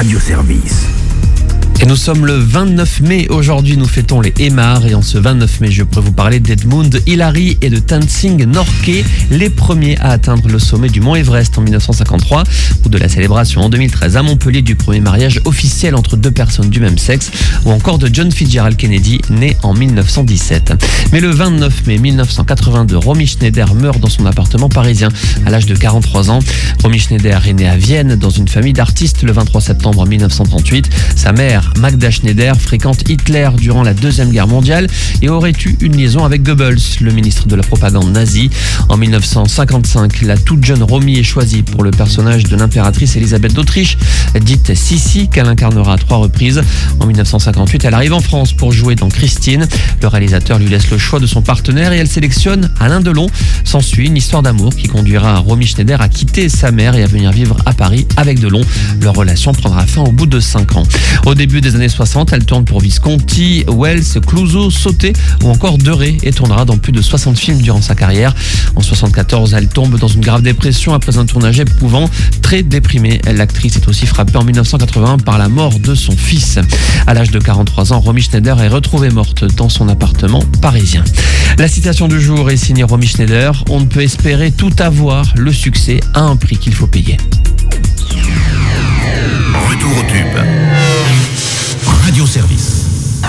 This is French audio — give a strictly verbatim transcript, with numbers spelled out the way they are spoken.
Radio-Service. Et nous sommes le vingt-neuf mai. Aujourd'hui, nous fêtons les Aymars. Et en ce vingt-neuf mai, je pourrais vous parler d'Edmund Hillary et de Tenzing Norgay, les premiers à atteindre le sommet du mont Everest en dix-neuf cent cinquante-trois, ou de la célébration en deux mille treize à Montpellier du premier mariage officiel entre deux personnes du même sexe, ou encore de John Fitzgerald Kennedy, né en mille neuf cent dix-sept. Mais le vingt-neuf mai mille neuf cent quatre-vingt-deux, Romy Schneider meurt dans son appartement parisien à l'âge de quarante-trois ans. Romy Schneider est née à Vienne dans une famille d'artistes le vingt-trois septembre mille neuf cent trente-huit. Sa mère, Magda Schneider, fréquente Hitler durant la Deuxième Guerre mondiale et aurait eu une liaison avec Goebbels, le ministre de la propagande nazie. En mille neuf cent cinquante-cinq, la toute jeune Romy est choisie pour le personnage de l'impératrice Élisabeth d'Autriche, dite Sissi, qu'elle incarnera à trois reprises. En mille neuf cent cinquante-huit, elle arrive en France pour jouer dans Christine. Le réalisateur lui laisse le choix de son partenaire et elle sélectionne Alain Delon. S'ensuit une histoire d'amour qui conduira Romy Schneider à quitter sa mère et à venir vivre à Paris avec Delon. Leur relation prendra fin au bout de cinq ans. Au début des années soixante, elle tourne pour Visconti, Wells, Clouseau, Sauté ou encore Deray et tournera dans plus de soixante films durant sa carrière. En soixante-quatorze, elle tombe dans une grave dépression après un tournage éprouvant. Très déprimée, l'actrice est aussi frappée en mille neuf cent quatre-vingt-un par la mort de son fils. À l'âge de quarante-trois ans, Romy Schneider est retrouvée morte dans son appartement parisien. La citation du jour est signée Romy Schneider. On ne peut espérer tout avoir, le succès à un prix qu'il faut payer. Retour au tube. Radio-Service.